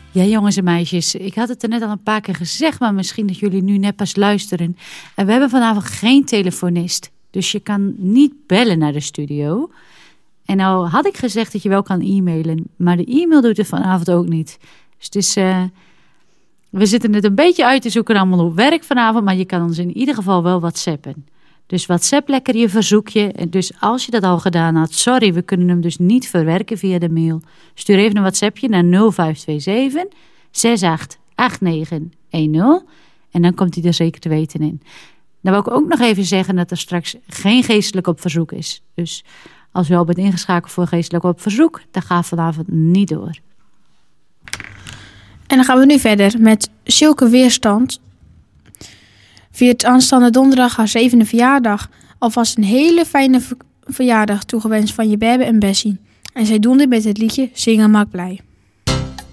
Ja, jongens en meisjes, ik had het er net al een paar keer gezegd, maar misschien dat jullie nu net pas luisteren. En we hebben vanavond geen telefonist, dus je kan niet bellen naar de studio. En nou had ik gezegd dat je wel kan e-mailen, maar de e-mail doet het vanavond ook niet. Dus het is, we zitten het een beetje uit te zoeken allemaal op werk vanavond, maar je kan ons in ieder geval wel WhatsAppen. Dus WhatsApp lekker je verzoekje. En dus als je dat al gedaan had, sorry, we kunnen hem dus niet verwerken via de mail. Stuur even een WhatsAppje naar 0527 688910 en dan komt hij er zeker te weten in. Dan wil ik ook nog even zeggen dat er straks geen geestelijk op verzoek is. Dus als u al bent ingeschakeld voor geestelijk op verzoek, dan gaat vanavond niet door. En dan gaan we nu verder met Silke Weerstand. Viert aanstaande donderdag haar 7e verjaardag. Alvast een hele fijne verjaardag toegewenst van je Bebe en Bessie. En zij doen dit met het liedje Zingen maakt blij.